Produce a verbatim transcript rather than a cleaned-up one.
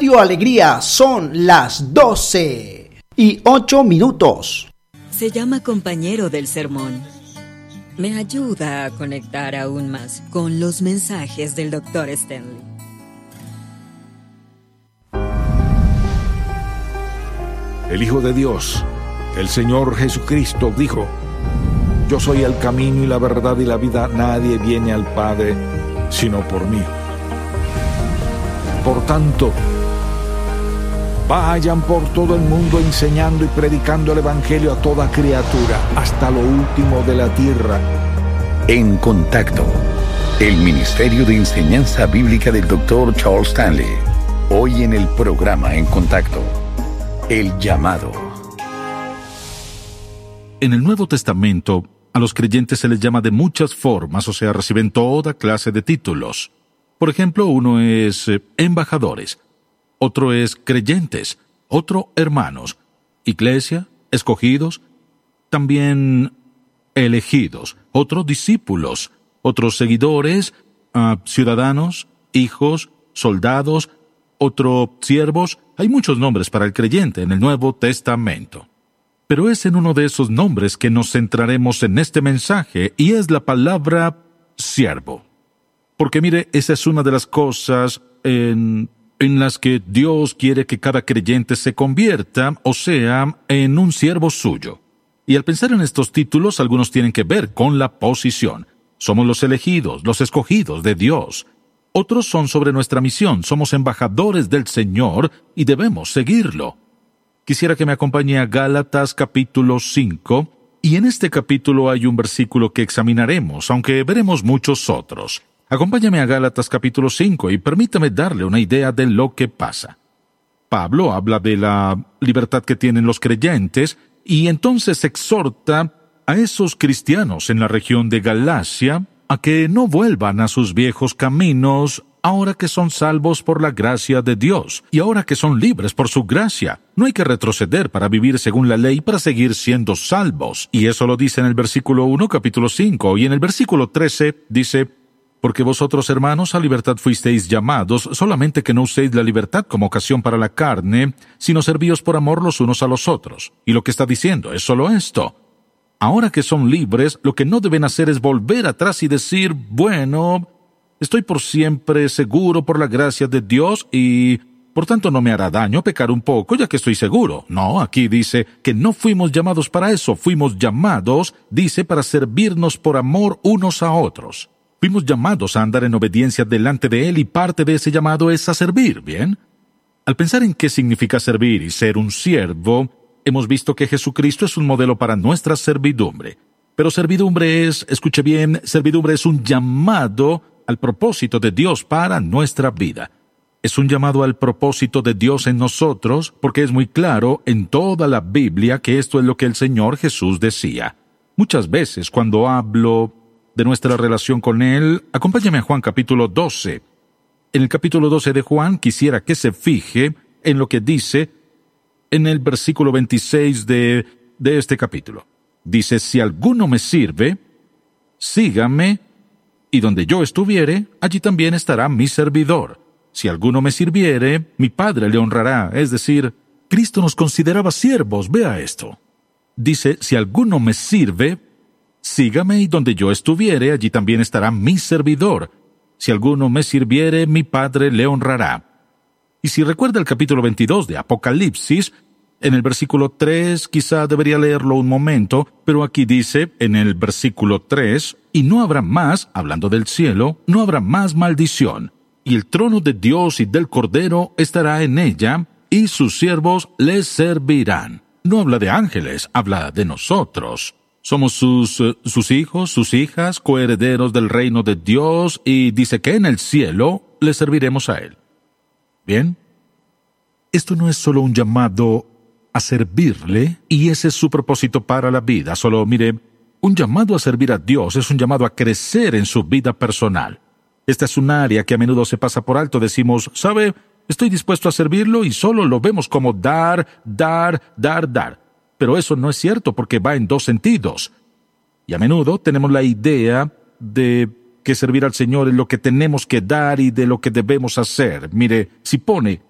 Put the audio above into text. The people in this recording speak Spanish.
Radio Alegría, son las doce y ocho minutos. Se llama compañero del sermón. Me ayuda a conectar aún más con los mensajes del doctor Stanley. El Hijo de Dios, el Señor Jesucristo, dijo: Yo soy el camino y la verdad y la vida. Nadie viene al Padre sino por mí. Por tanto, vayan por todo el mundo enseñando y predicando el Evangelio a toda criatura, hasta lo último de la tierra. En Contacto, el Ministerio de Enseñanza Bíblica del doctor Charles Stanley. Hoy en el programa En Contacto, el llamado. En el Nuevo Testamento, a los creyentes se les llama de muchas formas, o sea, reciben toda clase de títulos. Por ejemplo, uno es eh, embajadores, otro es creyentes, otro hermanos, iglesia, escogidos, también elegidos, otros discípulos, otros seguidores, uh, ciudadanos, hijos, soldados, otros siervos. Hay muchos nombres para el creyente en el Nuevo Testamento. Pero es en uno de esos nombres que nos centraremos en este mensaje, y es la palabra siervo. Porque mire, esa es una de las cosas en, en las que Dios quiere que cada creyente se convierta, o sea, en un siervo suyo. Y al pensar en estos títulos, algunos tienen que ver con la posición. Somos los elegidos, los escogidos de Dios. Otros son sobre nuestra misión. Somos embajadores del Señor y debemos seguirlo. Quisiera que me acompañe a Gálatas capítulo cinco, y en este capítulo hay un versículo que examinaremos, aunque veremos muchos otros. Acompáñame a Gálatas capítulo cinco y permítame darle una idea de lo que pasa. Pablo habla de la libertad que tienen los creyentes y entonces exhorta a esos cristianos en la región de Galacia a que no vuelvan a sus viejos caminos ahora que son salvos por la gracia de Dios y ahora que son libres por su gracia. No hay que retroceder para vivir según la ley para seguir siendo salvos. Y eso lo dice en el versículo uno, capítulo cinco, y en el versículo trece dice: Porque vosotros, hermanos, a libertad fuisteis llamados, solamente que no uséis la libertad como ocasión para la carne, sino servíos por amor los unos a los otros. Y lo que está diciendo es solo esto. Ahora que son libres, lo que no deben hacer es volver atrás y decir: bueno, estoy por siempre seguro por la gracia de Dios y por tanto no me hará daño pecar un poco ya que estoy seguro. No, aquí dice que no fuimos llamados para eso. Fuimos llamados, dice, para servirnos por amor unos a otros. Fuimos llamados a andar en obediencia delante de Él y parte de ese llamado es a servir, ¿bien? Al pensar en qué significa servir y ser un siervo, hemos visto que Jesucristo es un modelo para nuestra servidumbre. Pero servidumbre es, escuche bien, servidumbre es un llamado al propósito de Dios para nuestra vida. Es un llamado al propósito de Dios en nosotros, porque es muy claro en toda la Biblia que esto es lo que el Señor Jesús decía. Muchas veces cuando hablo de nuestra relación con Él, acompáñame a Juan capítulo doce. En el capítulo doce de Juan quisiera que se fije en lo que dice en el versículo veintiséis de, de este capítulo. Dice: Si alguno me sirve, sígame, y donde yo estuviere, allí también estará mi servidor. Si alguno me sirviere, mi Padre le honrará. Es decir, Cristo nos consideraba siervos. Vea esto. Dice: Si alguno me sirve, sígame, y donde yo estuviere, allí también estará mi servidor. Si alguno me sirviere, mi Padre le honrará. Y si recuerda el capítulo veintidós de Apocalipsis, en el versículo tres, quizá debería leerlo un momento, pero aquí dice, en el versículo tres, y no habrá más, hablando del cielo, no habrá más maldición. Y el trono de Dios y del Cordero estará en ella, y sus siervos les servirán. No habla de ángeles, habla de nosotros. Somos sus, uh, sus hijos, sus hijas, coherederos del reino de Dios, y dice que en el cielo le serviremos a Él. ¿Bien? Esto no es solo un llamado a servirle, y ese es su propósito para la vida. Solo, mire, un llamado a servir a Dios es un llamado a crecer en su vida personal. Esta es un área que a menudo se pasa por alto. Decimos, ¿sabe? Estoy dispuesto a servirlo, y solo lo vemos como dar, dar, dar, dar. Pero eso no es cierto porque va en dos sentidos. Y a menudo tenemos la idea de que servir al Señor es lo que tenemos que dar y de lo que debemos hacer. Mire, si pone